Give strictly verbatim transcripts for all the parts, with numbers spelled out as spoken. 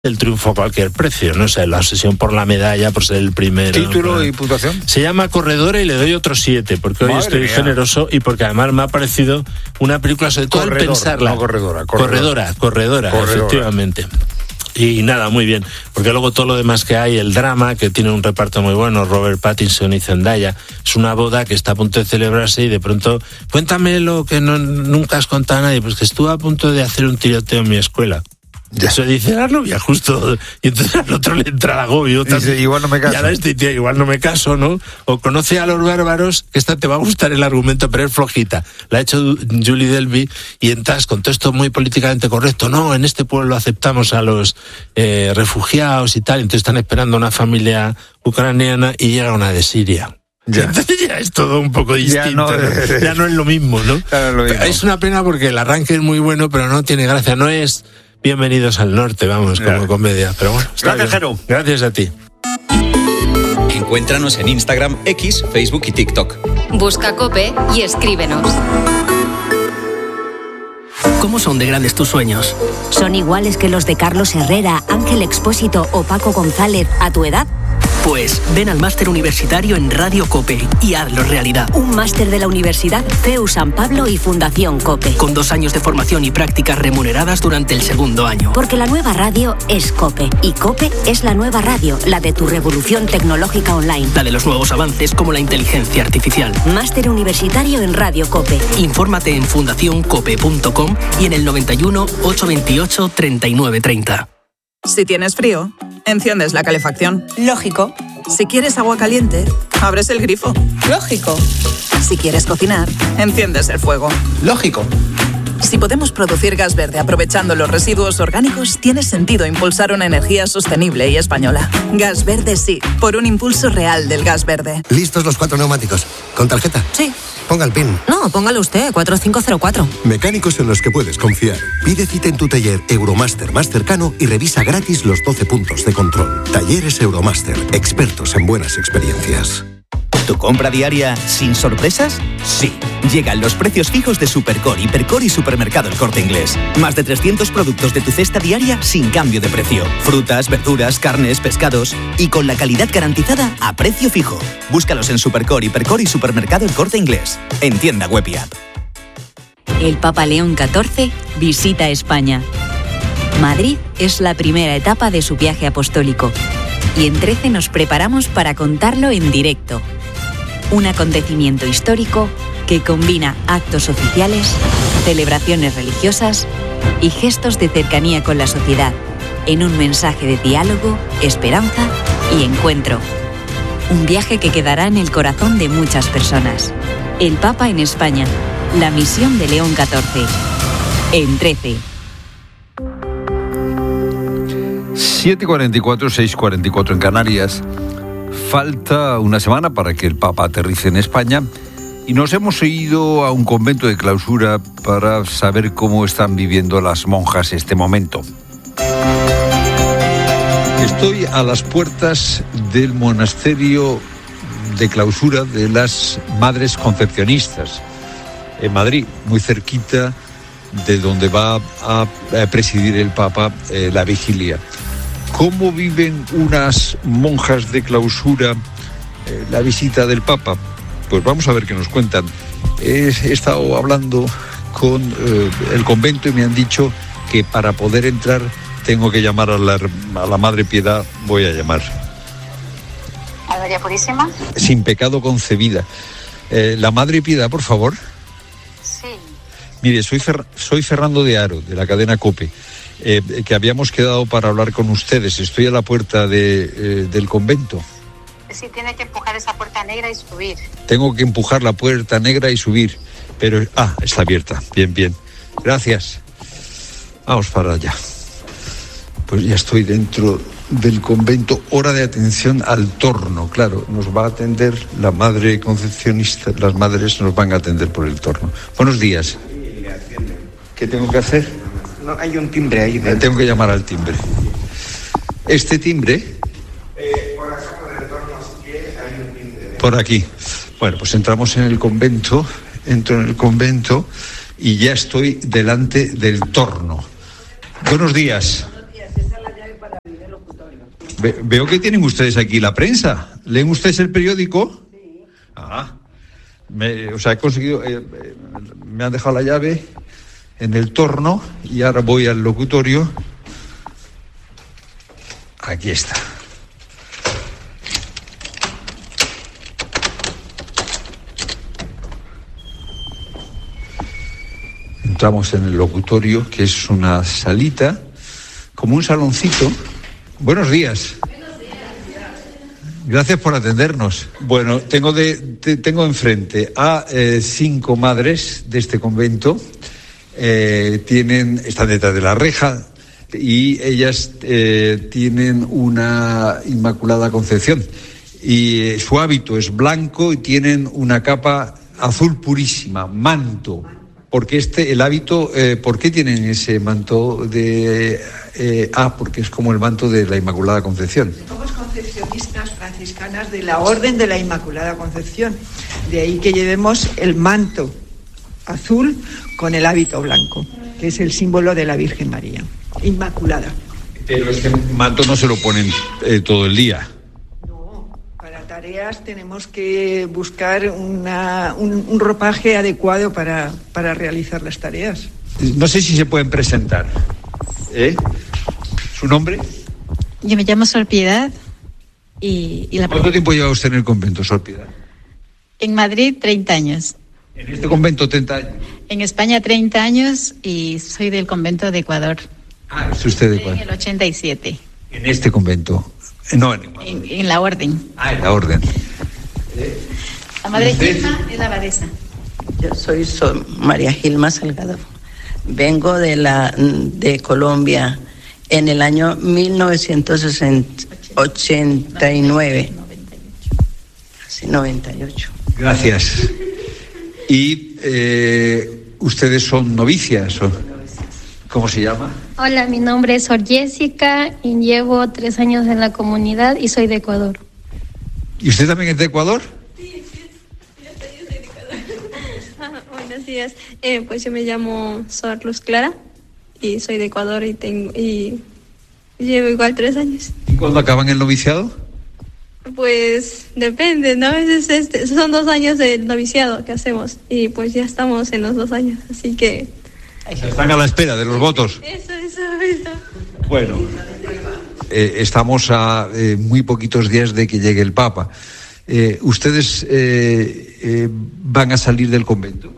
el triunfo a cualquier precio, no sé, la obsesión por la medalla, por ser el primero. ¿Título ¿no? y puntuación? Se llama Corredora y le doy otros siete, porque hoy Madre estoy mía. generoso y porque además me ha parecido una película, sobre todo al Corredor, pensarla. no corredora, corredora. Corredora, corredora, Corredora. efectivamente. Y nada, muy bien, porque luego todo lo demás que hay, el drama, que tiene un reparto muy bueno, Robert Pattinson y Zendaya, es una boda que está a punto de celebrarse y de pronto, cuéntame lo que no, nunca has contado a nadie, pues que estuve a punto de hacer un tiroteo en mi escuela. Ya. Eso dice la novia, justo, y entonces al otro le entra el agobio. Dice, igual no me caso. Y ahora este tío, igual no me caso, ¿no? O conoce a los bárbaros, que esta te va a gustar el argumento, pero es flojita. La ha hecho Julie Delpy, y entras con todo esto muy políticamente correcto. No, en este pueblo aceptamos a los eh, refugiados y tal, entonces están esperando una familia ucraniana y llega una de Siria. Ya. Entonces ya es todo un poco distinto, Ya no, ¿no? Ya no es lo mismo, ¿no? Ya no es lo mismo. Es una pena porque el arranque es muy bueno, pero no tiene gracia, no es Bienvenidos al Norte, vamos, como Ya. comedia, pero bueno. Está Gracias, bien. Jero. Gracias a ti. Encuéntranos en Instagram, X, Facebook y TikTok. Busca COPE y escríbenos. ¿Cómo son de grandes tus sueños? ¿Son iguales que los de Carlos Herrera, Ángel Expósito o Paco González a tu edad? Pues ven al máster universitario en Radio COPE y hazlo realidad. Un máster de la Universidad C E U San Pablo y Fundación COPE. Con dos años de formación y prácticas remuneradas durante el segundo año. Porque la nueva radio es COPE y COPE es la nueva radio, la de tu revolución tecnológica online. La de los nuevos avances como la inteligencia artificial. Máster universitario en Radio COPE. Infórmate en fundación cope punto com y en el noventa y uno, ochocientos veintiocho, treinta y nueve treinta. Si tienes frío, enciendes la calefacción. Lógico. Si quieres agua caliente, abres el grifo. Lógico. Si quieres cocinar, enciendes el fuego. Lógico. Si podemos producir gas verde aprovechando los residuos orgánicos, tiene sentido impulsar una energía sostenible y española. Gas verde sí, por un impulso real del gas verde. ¿Listos los cuatro neumáticos? ¿Con tarjeta? Sí. Ponga el PIN. No, póngalo usted, cuatro cinco cero cuatro. Mecánicos en los que puedes confiar. Pide cita en tu taller Euromaster más cercano y revisa gratis los doce puntos de control. Talleres Euromaster, expertos en buenas experiencias. ¿Tu compra diaria sin sorpresas? Sí. Llegan los precios fijos de Supercore, Hipercore y Supermercado El Corte Inglés. Más de trescientos productos de tu cesta diaria sin cambio de precio. Frutas, verduras, carnes, pescados y con la calidad garantizada a precio fijo. Búscalos en Supercore, Hipercore y Supermercado El Corte Inglés. En tienda web y app. El Papa León catorce visita España. Madrid es la primera etapa de su viaje apostólico y en trece nos preparamos para contarlo en directo. Un acontecimiento histórico que combina actos oficiales, celebraciones religiosas y gestos de cercanía con la sociedad, en un mensaje de diálogo, esperanza y encuentro. Un viaje que quedará en el corazón de muchas personas. El Papa en España, la misión de León catorce. En trece. siete cuarenta y cuatro, seis cuarenta y cuatro en Canarias. Falta una semana para que el Papa aterrice en España y nos hemos ido a un convento de clausura para saber cómo están viviendo las monjas este momento. Estoy a las puertas del monasterio de clausura de las Madres Concepcionistas, en Madrid, muy cerquita de donde va a presidir el Papa eh, la vigilia. ¿Cómo viven unas monjas de clausura eh, la visita del Papa? Pues vamos a ver qué nos cuentan. He, he estado hablando con eh, el convento y me han dicho que para poder entrar tengo que llamar a la, a la Madre Piedad. Voy a llamar. ¿A María Purísima? Sin pecado concebida. Eh, la Madre Piedad, por favor. Sí. Mire, soy, Fer, soy Fernando de Aro, de la cadena COPE. Eh, que habíamos quedado para hablar con ustedes. Estoy a la puerta de, eh, del convento. Sí, tiene que empujar esa puerta negra y subir. Tengo que empujar la puerta negra y subir. Pero, ah, está abierta. Bien, bien. Gracias. Vamos para allá. Pues ya estoy dentro del convento. Hora de atención al torno. Claro, nos va a atender la madre concepcionista. Las madres nos van a atender por el torno. Buenos días. ¿Qué tengo que hacer? No, hay un timbre ahí dentro. Tengo que llamar al timbre. ¿Este timbre? Eh, por acá, por el torno, si quiere, hay un timbre. Por aquí. Bueno, pues entramos en el convento, entro en el convento y ya estoy delante del torno. Buenos días. Ve, veo que tienen ustedes aquí la prensa. ¿Leen ustedes el periódico? Sí. Ah, me, o sea, he conseguido, eh, eh, me han dejado la llave en el torno y ahora voy al locutorio. Aquí está. Entramos en el locutorio, que es una salita, como un saloncito. Buenos días. Buenos días. Gracias por atendernos. Bueno, tengo, de, te, tengo enfrente a eh, cinco madres de este convento. Eh, tienen, están detrás de la reja y ellas eh, tienen una Inmaculada Concepción. Y eh, su hábito es blanco y tienen una capa azul purísima, manto. Porque este, el hábito, eh, ¿por qué tienen ese manto de... Eh, ah, porque es como el manto de la Inmaculada Concepción. Somos concepcionistas franciscanas de la Orden de la Inmaculada Concepción. De ahí que llevemos el manto azul con el hábito blanco, que es el símbolo de la Virgen María, Inmaculada. Pero este manto no se lo ponen eh, todo el día. Para tareas tenemos que buscar una, un, un ropaje adecuado para, para realizar las tareas. No sé si se pueden presentar. ¿Eh? ¿Su nombre? Yo me llamo Sor Piedad. Y, y la ¿Cuánto tiempo lleva usted en el convento, Sor Piedad? En Madrid, treinta años. ¿En este convento treinta años? En España, treinta años y soy del convento de Ecuador. Ah, ¿es usted de Ecuador? En el ochenta y siete. ¿En este convento? No, en Ecuador. En, en la orden. Ah, en la orden. La madre Gilma es la abadesa. Yo soy, soy María Gilma Salgado. Vengo de la de Colombia en el año mil novecientos ochenta y nueve. Casi noventa y ocho. Gracias. ¿Y eh, ustedes son novicias? ¿O? ¿Cómo se llama? Hola, mi nombre es Sor Jessica y llevo tres años en la comunidad y soy de Ecuador. ¿Y usted también es de Ecuador? Sí, sí, yo soy de Ecuador. Ah, buenos días. Eh, pues yo me llamo Sor Luz Clara y soy de Ecuador y tengo y llevo igual tres años. ¿Y cuándo acaban el noviciado? Pues depende, ¿no? A veces este, son dos años de noviciado que hacemos y pues ya estamos en los dos años, así que... Están a la espera de los votos. Eso, eso, eso. Bueno, eh, estamos a eh, muy poquitos días de que llegue el Papa. Eh, ¿Ustedes eh, eh, van a salir del convento?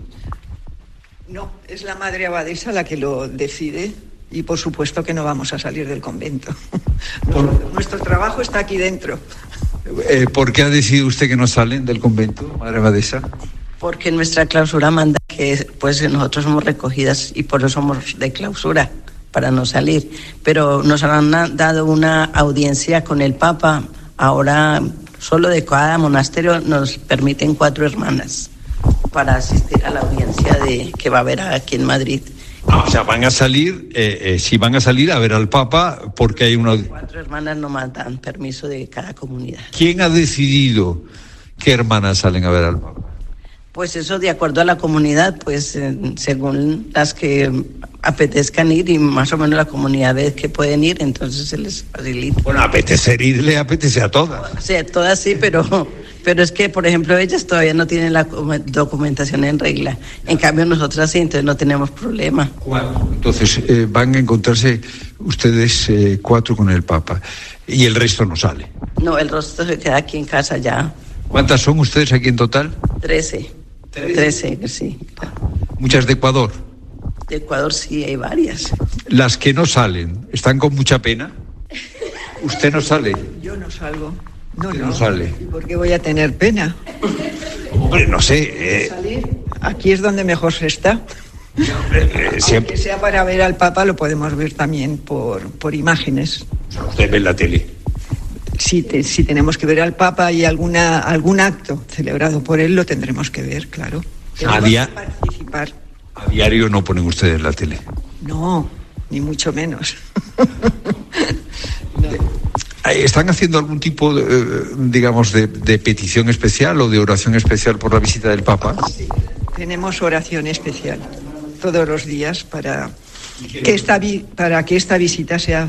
No, es la madre abadesa la que lo decide y por supuesto que no vamos a salir del convento. Por... Nuestro trabajo está aquí dentro. Eh, ¿Por qué ha decidido usted que no salen del convento, madre abadesa? Porque nuestra clausura manda que pues nosotros somos recogidas y por eso somos de clausura, para no salir. Pero nos han dado una audiencia con el Papa. Ahora solo de cada monasterio nos permiten cuatro hermanas para asistir a la audiencia de que va a haber aquí en Madrid. Ah, o sea, van a salir, eh, eh, si van a salir a ver al Papa porque hay una... Cuatro hermanas no dan permiso de cada comunidad. ¿Quién ha decidido qué hermanas salen a ver al Papa? Pues eso de acuerdo a la comunidad, pues eh, según las que apetezcan ir y más o menos la comunidad ve que pueden ir, entonces se les facilita. Bueno, apetecer ir le apetece a todas. O sea, todas sí, pero, pero es que, por ejemplo, ellas todavía no tienen la documentación en regla. En cambio, nosotras sí, entonces no tenemos problema. Cuatro. Entonces, eh, van a encontrarse ustedes eh, cuatro con el Papa y el resto no sale. No, el resto se queda aquí en casa ya. ¿Cuántas son ustedes aquí en total? Trece. Trece, sí. ¿Muchas de Ecuador? De Ecuador sí, hay varias. Las que no salen, ¿están con mucha pena? ¿Usted no sale? Yo no salgo. No, ¿Usted no. no sale? ¿Y por qué voy a tener pena? Hombre, no sé. Eh... ¿Salir? Aquí es donde mejor se está. Eh, siempre... Aunque sea para ver al Papa, lo podemos ver también por, por imágenes. Usted ve en la tele. Si, te, si tenemos que ver al Papa y alguna, algún acto celebrado por él, lo tendremos que ver, claro. A, dia... participar. A diario no ponen ustedes la tele. No, ni mucho menos. no. ¿Están haciendo algún tipo, de, digamos, de, de petición especial o de oración especial por la visita del Papa? Sí, tenemos oración especial todos los días para que esta, para que esta visita sea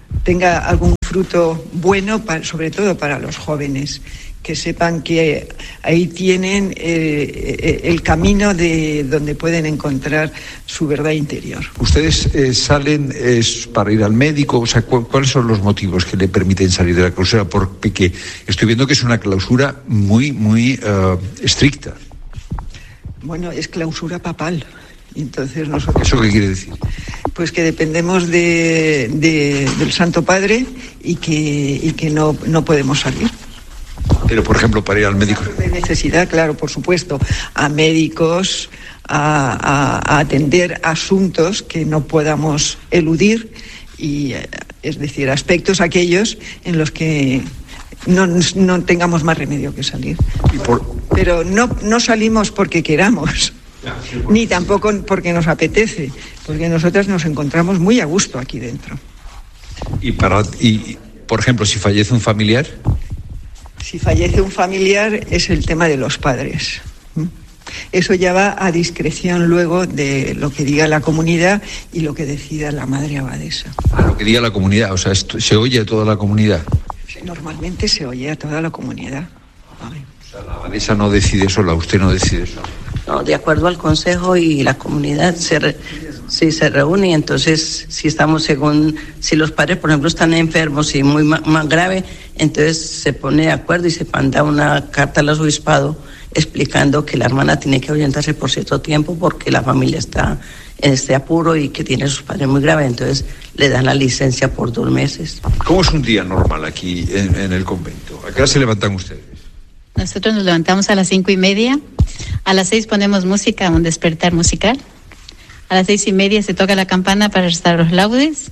tenga algún fruto bueno, para, sobre todo para los jóvenes, que sepan que ahí tienen eh, el camino de donde pueden encontrar su verdad interior. ¿Ustedes eh, salen eh, para ir al médico? O sea, ¿cu- ¿cuáles son los motivos que le permiten salir de la clausura? Porque estoy viendo que es una clausura muy, muy uh, estricta. Bueno, es clausura papal. Entonces nosotros... ¿Eso qué quiere decir? Pues que dependemos de, de, del Santo Padre y que, y que no, no podemos salir. Pero, por ejemplo, para ir al médico. De necesidad, claro, por supuesto, a médicos, a, a, a atender asuntos que no podamos eludir, y es decir, aspectos aquellos en los que no, no tengamos más remedio que salir. Y por... Pero no, no salimos porque queramos, ni tampoco porque nos apetece, porque nosotras nos encontramos muy a gusto aquí dentro. Y, para, y por ejemplo, si fallece un familiar... Si fallece un familiar es el tema de los padres. Eso ya va a discreción luego de lo que diga la comunidad y lo que decida la madre abadesa. A lo que diga la comunidad, o sea, esto, se oye a toda la comunidad. Normalmente se oye a toda la comunidad. Ay. O sea, la abadesa no decide sola, usted no decide sola. No, de acuerdo al consejo y la comunidad se re, si se reúne, entonces si estamos según, si los padres por ejemplo están enfermos y muy ma, más grave, entonces se pone de acuerdo y se manda una carta al arzobispado explicando que la hermana tiene que orientarse por cierto tiempo porque la familia está en este apuro y que tiene a sus padres muy graves, entonces le dan la licencia por dos meses. ¿Cómo es un día normal aquí en, en el convento? ¿A qué hora se levantan ustedes? Nosotros nos levantamos a las cinco y media, a las seis ponemos música, un despertar musical, a las seis y media se toca la campana para rezar los laudes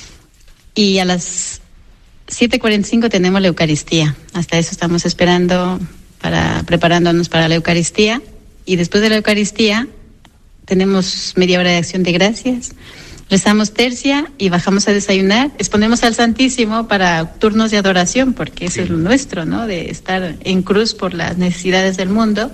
y a las siete cuarenta y cinco tenemos la Eucaristía. Hasta eso estamos esperando, para preparándonos para la Eucaristía, y después de la Eucaristía tenemos media hora de acción de gracias, rezamos tercia y bajamos a desayunar, exponemos al Santísimo para turnos de adoración, porque eso es lo nuestro, ¿no? De estar en cruz por las necesidades del mundo,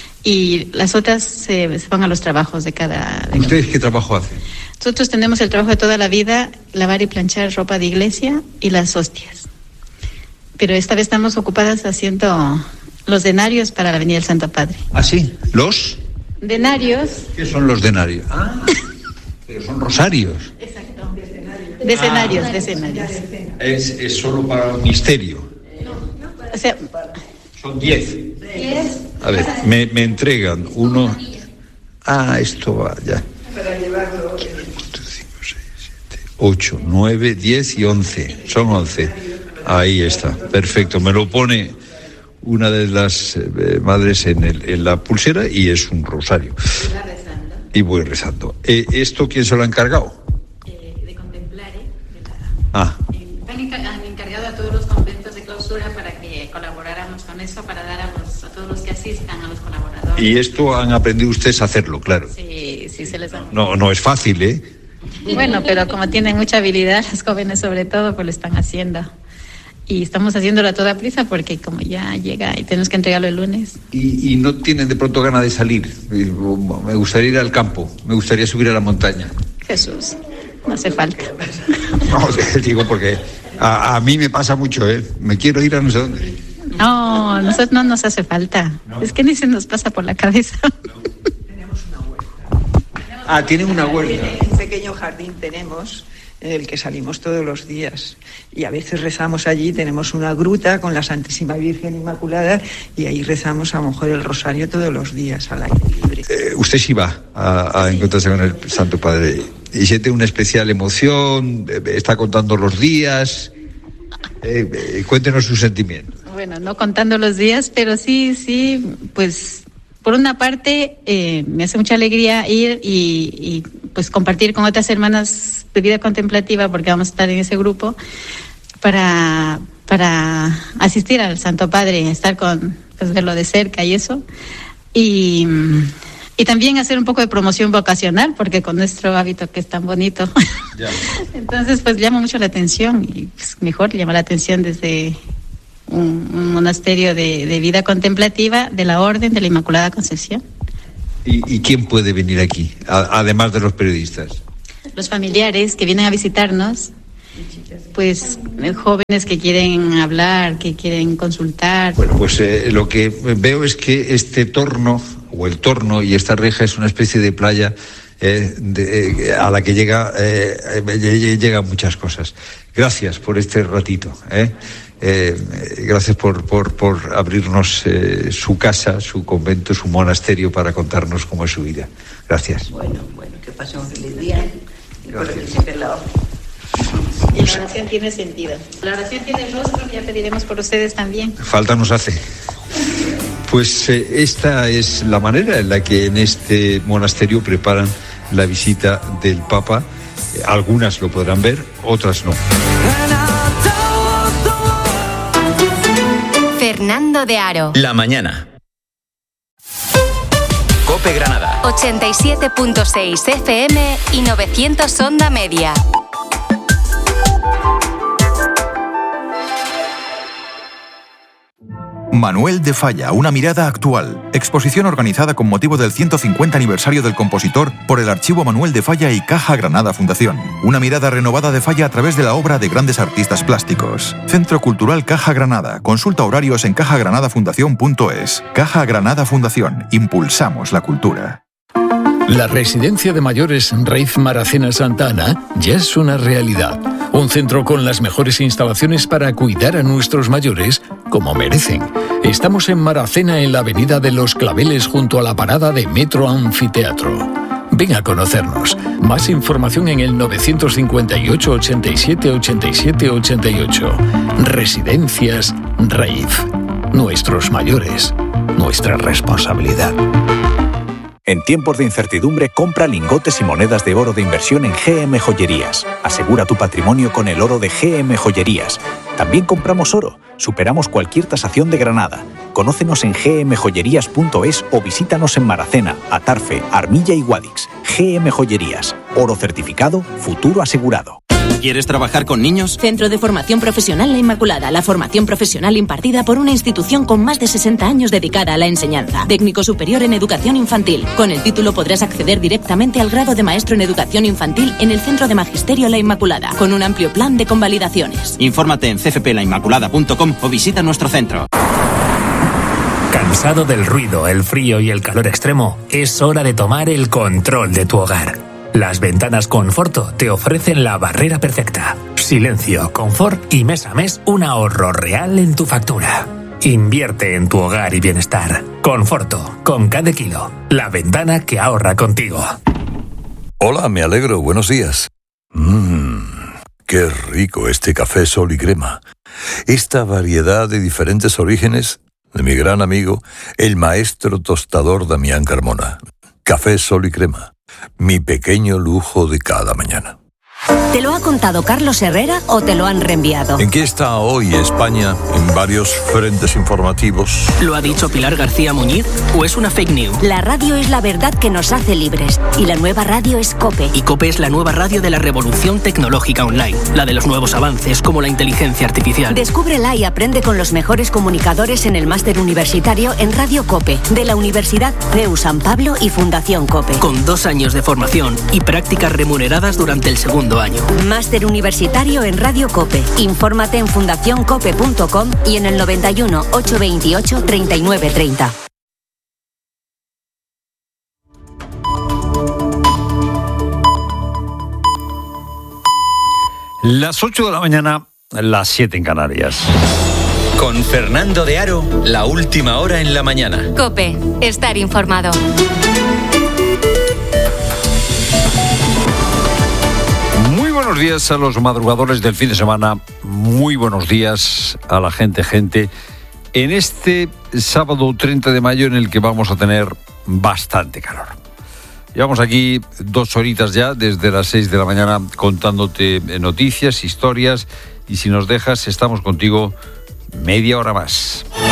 y las otras se, se van a los trabajos de cada... De ¿Ustedes qué trabajo hacen? Nosotros tenemos el trabajo de toda la vida, lavar y planchar ropa de iglesia y las hostias. Pero esta vez estamos ocupadas haciendo los denarios para la Avenida del Santo Padre. ¿Ah, sí? ¿Los? Denarios. ¿Qué son los denarios? Ah, pero son rosarios. Exacto. Decenarios, ah, decenarios. Es, es solo para el misterio. O sea, son diez. Diez. A ver, me, me entregan uno. Ah, esto va ya. Para llevarlo. cuatro, cinco, seis, siete, ocho, nueve, diez y once. Son once. Ahí está. Perfecto. Me lo pone una de las eh, madres en, el, en la pulsera y es un rosario. Y voy rezando. Eh, ¿Esto quién se lo ha encargado? Eh, de contemplar, ¿eh? De la... Ah. Eh, han encargado a todos los conventos de clausura para que colaboráramos con eso, para dar a, los, a todos los que asistan, a los colaboradores. Y esto han aprendido ustedes a hacerlo, claro. Sí, sí se les ha... No, no es fácil, ¿eh? Bueno, pero como tienen mucha habilidad, los jóvenes sobre todo, pues lo están haciendo. Y estamos haciéndolo a toda prisa porque como ya llega y tenemos que entregarlo el lunes. Y, y no tienen de pronto ganas de salir. Me gustaría ir al campo, me gustaría subir a la montaña. Jesús, no hace falta. No, digo porque a, a mí me pasa mucho, ¿eh? Me quiero ir a no sé dónde. No, nosotros no nos hace falta. No. Es que ni se nos pasa por la cabeza. No. Tenemos una huerta. Ah, tienen una huerta. Un pequeño jardín tenemos, en el que salimos todos los días y a veces rezamos allí, tenemos una gruta con la Santísima Virgen Inmaculada y ahí rezamos a lo mejor el rosario todos los días al aire libre. Eh, usted sí va a, a encontrarse con el Santo Padre y siente una especial emoción, está contando los días, eh, eh, cuéntenos sus sentimientos. Bueno, no contando los días, pero sí, sí, pues por una parte eh, me hace mucha alegría ir y, y pues compartir con otras hermanas de vida contemplativa, porque vamos a estar en ese grupo, para, para asistir al Santo Padre, estar con, pues verlo de cerca y eso, y, y también hacer un poco de promoción vocacional, porque con nuestro hábito que es tan bonito, ya. Entonces pues llama mucho la atención, y pues mejor llama la atención desde un, un monasterio de, de vida contemplativa de la Orden de la Inmaculada Concepción. ¿Y, y quién puede venir aquí, a, además de los periodistas? Los familiares que vienen a visitarnos pues jóvenes que quieren hablar, que quieren consultar. Bueno, pues eh, lo que veo es que este torno, o el torno y esta reja es una especie de playa eh, de, eh, a la que llega, eh, eh, llegan muchas cosas. Gracias por este ratito, ¿eh? Eh, gracias por, por, por abrirnos eh, su casa, su convento, su monasterio para contarnos cómo es su vida. Gracias. Bueno, bueno, que pasen un feliz día y por aquí siempre la Y la oración tiene sentido. La oración tiene rostro, ya pediremos por ustedes también. Falta nos hace. Pues eh, esta es la manera en la que en este monasterio preparan la visita del Papa. Eh, algunas lo podrán ver, otras no. Fernando de Aro. La mañana. COPE Granada. ochenta y siete punto seis F M y novecientos Onda Media. Manuel de Falla, una mirada actual. Exposición organizada con motivo del ciento cincuenta aniversario del compositor por el Archivo Manuel de Falla y Caja Granada Fundación. Una mirada renovada de Falla a través de la obra de grandes artistas plásticos. Centro Cultural Caja Granada. Consulta horarios en caja granada fundación punto es. Caja Granada Fundación. Impulsamos la cultura. La residencia de mayores Raíz Maracena Santa Ana ya es una realidad. Un centro con las mejores instalaciones para cuidar a nuestros mayores como merecen. Estamos en Maracena, en la avenida de los Claveles, junto a la parada de Metro Anfiteatro. Ven a conocernos. Más información en el novecientos cincuenta y ocho, ochenta y siete, ochenta y siete, ochenta y ocho. Residencias Raíz. Nuestros mayores. Nuestra responsabilidad. En tiempos de incertidumbre, compra lingotes y monedas de oro de inversión en G M Joyerías. Asegura tu patrimonio con el oro de G M Joyerías. También compramos oro. Superamos cualquier tasación de Granada. Conócenos en g m joyerías punto es o visítanos en Maracena, Atarfe, Armilla y Guadix. G M Joyerías. Oro certificado, futuro asegurado. ¿Quieres trabajar con niños? Centro de Formación Profesional La Inmaculada. La formación profesional impartida por una institución con más de sesenta años dedicada a la enseñanza. Técnico superior en educación infantil. Con el título podrás acceder directamente al grado de maestro en educación infantil en el Centro de Magisterio La Inmaculada, con un amplio plan de convalidaciones. Infórmate en c f p la inmaculada punto com o visita nuestro centro. ¿Cansado del ruido, el frío y el calor extremo? Es hora de tomar el control de tu hogar. Las ventanas Conforto te ofrecen la barrera perfecta. Silencio, confort y mes a mes un ahorro real en tu factura. Invierte en tu hogar y bienestar. Conforto, con cada kilo. La ventana que ahorra contigo. Hola, me alegro. Buenos días. Mmm, qué rico este café Sol y Crema. Esta variedad de diferentes orígenes de mi gran amigo, el maestro tostador Damián Carmona. Café Sol y Crema. Mi pequeño lujo de cada mañana. ¿Te lo ha contado Carlos Herrera o te lo han reenviado? ¿En qué está hoy España en varios frentes informativos? ¿Lo ha dicho Pilar García Muñiz o es una fake news? La radio es la verdad que nos hace libres y la nueva radio es COPE. Y COPE es la nueva radio de la revolución tecnológica online, la de los nuevos avances como la inteligencia artificial. Descúbrela y aprende con los mejores comunicadores en el máster universitario en Radio COPE de la Universidad C E U San Pablo y Fundación COPE. Con dos años de formación y prácticas remuneradas durante el segundo año. Máster universitario en Radio COPE. Infórmate en fundación cope punto com y en el noventa y uno, ochocientos veintiocho, treinta y nueve treinta. Las ocho de la mañana, las siete en Canarias. Con Fernando de Aro, la última hora en la mañana. COPE, estar informado. Buenos días a los madrugadores del fin de semana, muy buenos días a la gente, gente, en este sábado treinta de mayo en el que vamos a tener bastante calor. Llevamos aquí dos horitas ya, desde las seis de la mañana, contándote noticias, historias, y si nos dejas, estamos contigo media hora más.